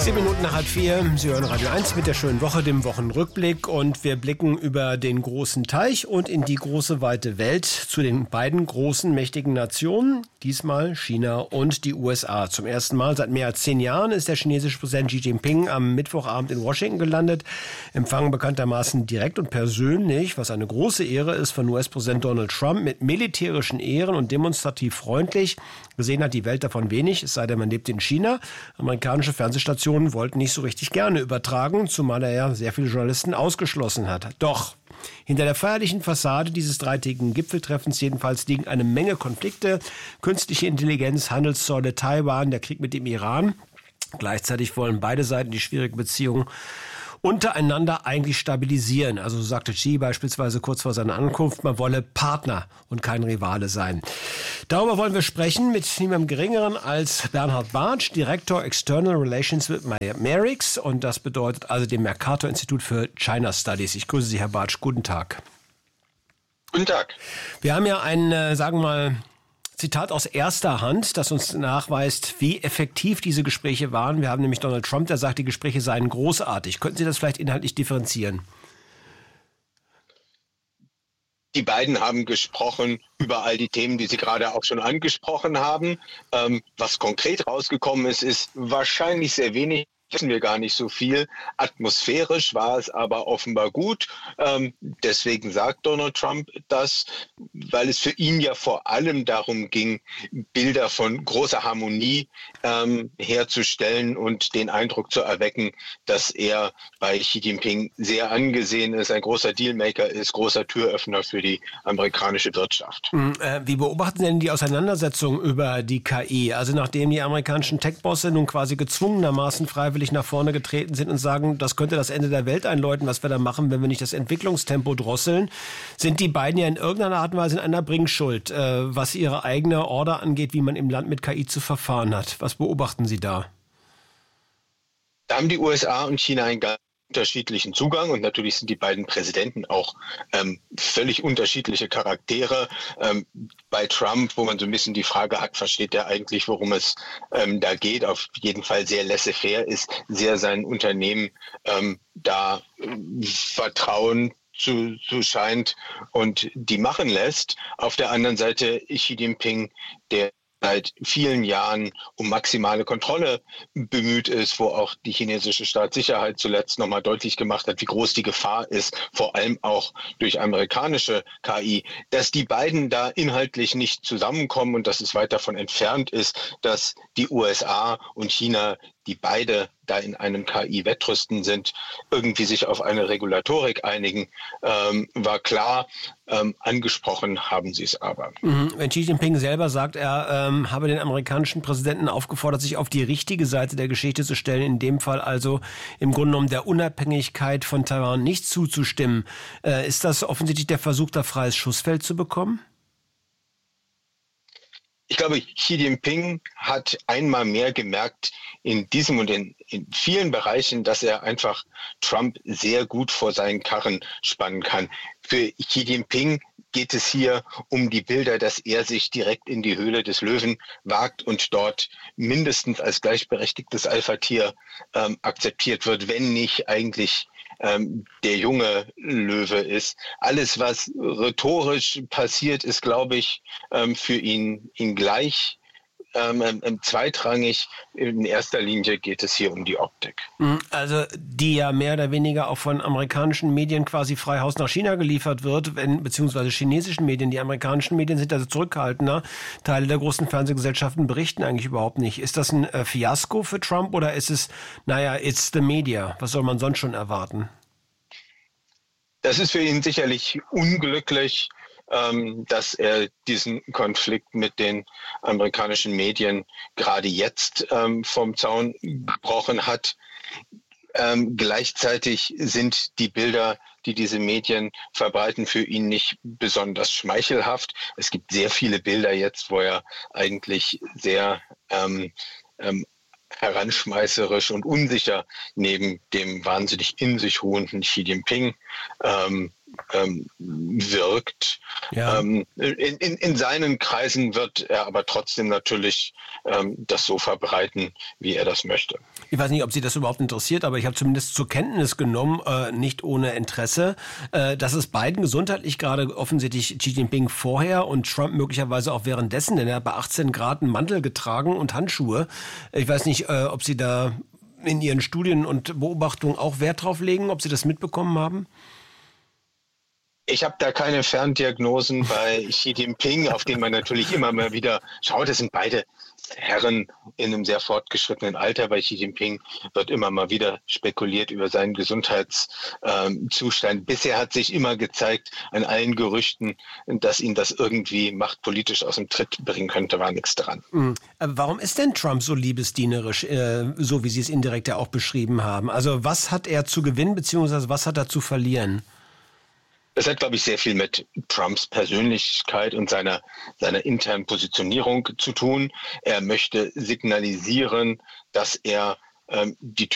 7 Minuten nach 3:30. Sie hören Radio 1 mit der schönen Woche, dem Wochenrückblick. Und wir blicken über den großen Teich und in die große, weite Welt zu den beiden großen, mächtigen Nationen. Diesmal China und die USA. Zum ersten Mal seit mehr als 10 Jahren ist der chinesische Präsident Xi Jinping am Mittwochabend in Washington gelandet. Empfangen bekanntermaßen direkt und persönlich, was eine große Ehre ist, von US-Präsident Donald Trump mit militärischen Ehren und demonstrativ freundlich. Gesehen hat die Welt davon wenig, es sei denn, man lebt in China. Amerikanische Fernsehstationen wollten nicht so richtig gerne übertragen, zumal er ja sehr viele Journalisten ausgeschlossen hat. Doch hinter der feierlichen Fassade dieses dreitägigen Gipfeltreffens jedenfalls liegen eine Menge Konflikte. Künstliche Intelligenz, Handelszölle, Taiwan, der Krieg mit dem Iran. Gleichzeitig wollen beide Seiten die schwierige Beziehung untereinander eigentlich stabilisieren. Also so sagte Xi beispielsweise kurz vor seiner Ankunft, man wolle Partner und kein Rivale sein. Darüber wollen wir sprechen mit niemandem Geringeren als Bernhard Bartsch, Direktor External Relations mit Merix. Und das bedeutet also dem Mercator-Institut für China Studies. Ich grüße Sie, Herr Bartsch. Guten Tag. Guten Tag. Wir haben ja ein, sagen wir mal, Zitat aus erster Hand, das uns nachweist, wie effektiv diese Gespräche waren. Wir haben nämlich Donald Trump, der sagt, die Gespräche seien großartig. Könnten Sie das vielleicht inhaltlich differenzieren? Die beiden haben gesprochen über all die Themen, die Sie gerade auch schon angesprochen haben. Was konkret rausgekommen ist, ist wahrscheinlich sehr wenig. Wissen wir gar nicht so viel. Atmosphärisch war es aber offenbar gut. Deswegen sagt Donald Trump das, weil es für ihn ja vor allem darum ging, Bilder von großer Harmonie herzustellen und den Eindruck zu erwecken, dass er bei Xi Jinping sehr angesehen ist, ein großer Dealmaker ist, großer Türöffner für die amerikanische Wirtschaft. Wie beobachten Sie denn die Auseinandersetzung über die KI? Also nachdem die amerikanischen Tech-Bosse nun quasi gezwungenermaßen freiwillig nach vorne getreten sind und sagen, das könnte das Ende der Welt einläuten, was wir da machen, wenn wir nicht das Entwicklungstempo drosseln, sind die beiden ja in irgendeiner Art und Weise in einer Bringschuld, was ihre eigene Order angeht, wie man im Land mit KI zu verfahren hat. Was beobachten Sie da? Da haben die USA und China einen ganz unterschiedlichen Zugang und natürlich sind die beiden Präsidenten auch völlig unterschiedliche Charaktere. Bei Trump, wo man so ein bisschen die Frage hat, versteht er eigentlich, worum es da geht, auf jeden Fall sehr laissez-faire ist, sehr sein Unternehmen da Vertrauen zu scheint und die machen lässt. Auf der anderen Seite Xi Jinping, der seit vielen Jahren um maximale Kontrolle bemüht ist, wo auch die chinesische Staatssicherheit zuletzt nochmal deutlich gemacht hat, wie groß die Gefahr ist, vor allem auch durch amerikanische KI, dass die beiden da inhaltlich nicht zusammenkommen und dass es weit davon entfernt ist, dass die USA und China, die beide da in einem KI-Wettrüsten sind, irgendwie sich auf eine Regulatorik einigen, war klar. Angesprochen haben sie es aber. Wenn Xi Jinping selber sagt, er habe den amerikanischen Präsidenten aufgefordert, sich auf die richtige Seite der Geschichte zu stellen, in dem Fall also im Grunde genommen der Unabhängigkeit von Taiwan nicht zuzustimmen, ist das offensichtlich der Versuch, da freies Schussfeld zu bekommen? Ich glaube, Xi Jinping hat einmal mehr gemerkt in diesem und in vielen Bereichen, dass er einfach Trump sehr gut vor seinen Karren spannen kann. Für Xi Jinping geht es hier um die Bilder, dass er sich direkt in die Höhle des Löwen wagt und dort mindestens als gleichberechtigtes Alpha-Tier akzeptiert wird, wenn nicht eigentlich der junge Löwe ist. Alles, was rhetorisch passiert, ist, glaube ich, für ihn gleich zweitrangig. In erster Linie geht es hier um die Optik. Also die ja mehr oder weniger auch von amerikanischen Medien quasi frei Haus nach China geliefert wird, beziehungsweise chinesischen Medien. Die amerikanischen Medien sind also zurückhaltender. Teile der großen Fernsehgesellschaften berichten eigentlich überhaupt nicht. Ist das ein Fiasko für Trump oder ist es, it's the media? Was soll man sonst schon erwarten? Das ist für ihn sicherlich unglücklich, dass er diesen Konflikt mit den amerikanischen Medien gerade jetzt vom Zaun gebrochen hat. Gleichzeitig sind die Bilder, die diese Medien verbreiten, für ihn nicht besonders schmeichelhaft. Es gibt sehr viele Bilder jetzt, wo er eigentlich sehr heranschmeißerisch und unsicher neben dem wahnsinnig in sich ruhenden Xi Jinping wirkt. Ja. In seinen Kreisen wird er aber trotzdem natürlich das so verbreiten, wie er das möchte. Ich weiß nicht, ob Sie das überhaupt interessiert, aber ich habe zumindest zur Kenntnis genommen, nicht ohne Interesse, dass es Biden gesundheitlich gerade offensichtlich Xi Jinping vorher und Trump möglicherweise auch währenddessen, denn er hat bei 18 Grad einen Mantel getragen und Handschuhe. Ich weiß nicht, ob Sie da in Ihren Studien und Beobachtungen auch Wert drauf legen, ob Sie das mitbekommen haben? Ich habe da keine Ferndiagnosen bei Xi Jinping, auf den man natürlich immer mal wieder schaut. Es sind beide Herren in einem sehr fortgeschrittenen Alter. Bei Xi Jinping wird immer mal wieder spekuliert über seinen Gesundheitszustand. Bisher hat sich immer gezeigt, an allen Gerüchten, dass ihn das irgendwie machtpolitisch aus dem Tritt bringen könnte, war nichts dran. Warum ist denn Trump so liebesdienerisch, so wie Sie es indirekt ja auch beschrieben haben? Also was hat er zu gewinnen, beziehungsweise was hat er zu verlieren? Das hat, glaube ich, sehr viel mit Trumps Persönlichkeit und seiner internen Positionierung zu tun. Er möchte signalisieren, dass er die